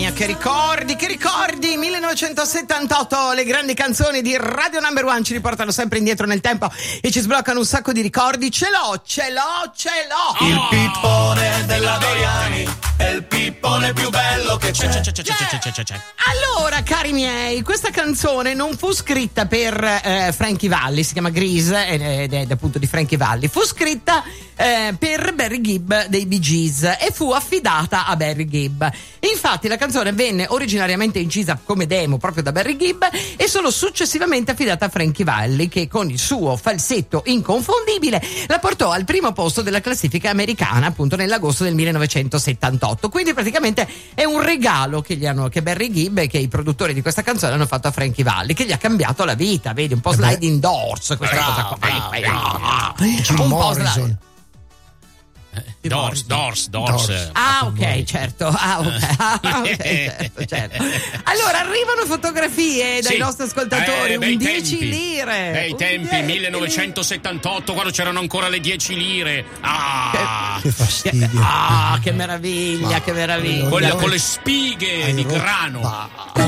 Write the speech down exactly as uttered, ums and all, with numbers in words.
mia, che ricordi, che ricordi! millenovecentosettantotto, le grandi canzoni di Radio Number One ci riportano sempre indietro nel tempo e ci sbloccano un sacco di ricordi. Ce l'ho, ce l'ho, ce l'ho! Il pippone della Doriani è il pippone più bello che c'è. c'è, c'è, c'è, c'è, c'è, c'è, c'è. Allora, cari miei, questa canzone non fu scritta per eh, Frankie Valli, si chiama Grease ed è appunto di Frankie Valli. Fu scritta eh, per Barry Gibb dei Bee Gees e fu affidata a Barry Gibb. Infatti la canzone venne originariamente incisa come demo proprio da Barry Gibb e solo successivamente affidata a Frankie Valli, che con il suo falsetto inconfondibile la portò al primo posto della classifica americana appunto nell'agosto del millenovecentosettantotto. Quindi praticamente è un regalo che gli hanno, che Barry Gibb e che i produttori di questa canzone hanno fatto a Frankie Valli, che gli ha cambiato la vita, vedi, un po' sliding doors questa bravo, cosa qua. bravo, Vai, bravo. vai, vai. Un po' sliding. Doors, Doors, Doors. Doors. Ah, ok, certo. Ah, ok, ah, okay certo, certo. Allora, arrivano fotografie dai sì. nostri ascoltatori, eh, un bei dieci tempi. lire. Bei un tempi, millenovecentosettantotto, quando c'erano ancora le dieci lire. Ah, che fastidio. Ah, che meraviglia, che meraviglia. Quella con le spighe di grano.